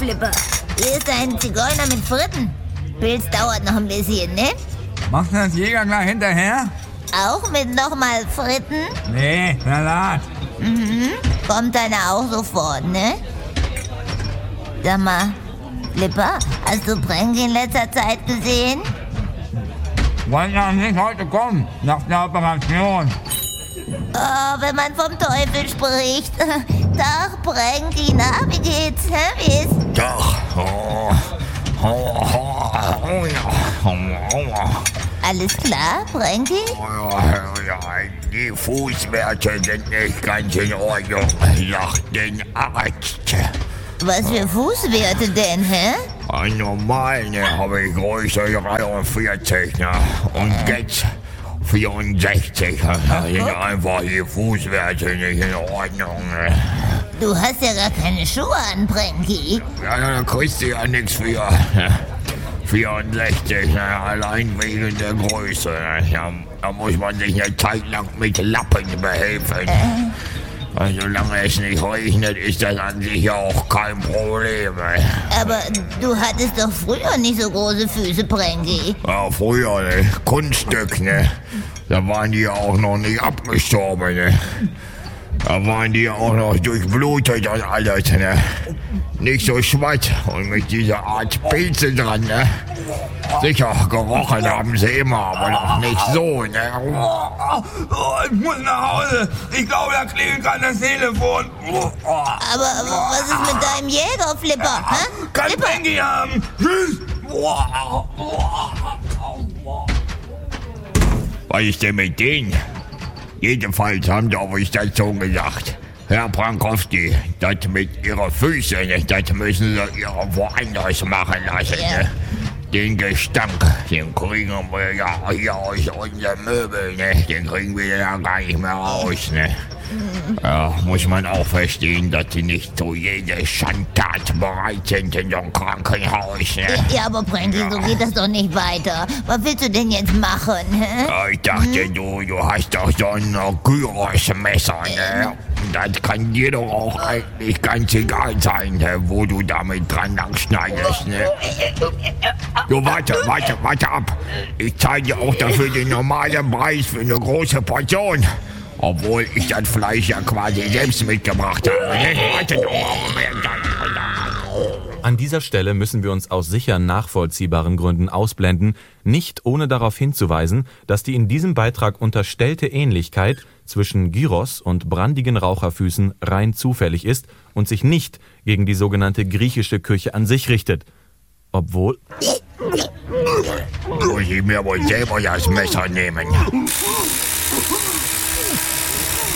Flipper. Hier ist ein Zigeuner mit Fritten. Pilz dauert noch ein bisschen, ne? Macht das Jäger gleich hinterher? Auch mit nochmal Fritten? Nee, Salat. Kommt einer auch sofort, ne? Sag mal, Flipper, hast du Pranky in letzter Zeit gesehen? Wollen wir nicht heute kommen, nach der Operation? Oh, wenn man vom Teufel spricht. Tag, Pranky, na, wie geht's? Hä? Wie ist? Doch. Alles klar, Pranky? Ja, die Fußwerte sind nicht ganz in Ordnung, sagt den Arzt. Was für Fußwerte denn, hä? Normal, habe ich Größe 43, ne? Und jetzt 64. Sind einfach die Fußwerte nicht in Ordnung. Ne? Du hast ja gar keine Schuhe an, Pranky. Ja, da kriegst du ja nichts für. 64, allein wegen der Größe. Ja, da muss man sich eine Zeit lang mit Lappen behelfen. Also, solange es nicht regnet, ist das an sich ja auch kein Problem. Aber du hattest doch früher nicht so große Füße, Pranky. Ja, früher, ne? Kunststück, ne? Da waren die ja auch noch nicht abgestorben, ne? Da waren die ja auch noch durchblutet und alles, ne? Nicht so schwatt und mit dieser Art Pilze dran, ne? Sicher, gerochen haben sie immer, aber noch nicht so, ne? Ich muss nach Hause. Ich glaube, da klingelt gerade das Telefon. Aber was ist mit deinem Jäger, Flipper? Hä? Kann Pranky haben. Tschüss. Was ist denn mit denen? Jedenfalls haben die auf die Station gesagt, Herr Brankowski, das mit Ihren Füßen, das müssen Sie woanders machen lassen. Ja. Ne? Den Gestank, den kriegen wir ja hier aus unseren Möbeln, ne? Den kriegen wir ja gar nicht mehr raus, ne? Ja, muss man auch verstehen, dass sie nicht zu jeder Schandtat bereit sind in so einem Krankenhaus, ne? Ja, aber Pranky, so geht das doch nicht weiter. Was willst du denn jetzt machen, hä? Ja, ich dachte, du hast doch so ein Gyros-Messer, ne? Das kann dir doch auch eigentlich ganz egal sein, ne? Wo du damit dran lang schneidest, ne? Du, warte ab. Ich zahle dir auch dafür den normalen Preis für eine große Portion. Obwohl ich das Fleisch ja quasi selbst mitgebracht habe, ne? Warte doch mal. An dieser Stelle müssen wir uns aus sicher nachvollziehbaren Gründen ausblenden, nicht ohne darauf hinzuweisen, dass die in diesem Beitrag unterstellte Ähnlichkeit zwischen Gyros und brandigen Raucherfüßen rein zufällig ist und sich nicht gegen die sogenannte griechische Küche an sich richtet. Obwohl... Muss ich mir wohl selber das Messer nehmen.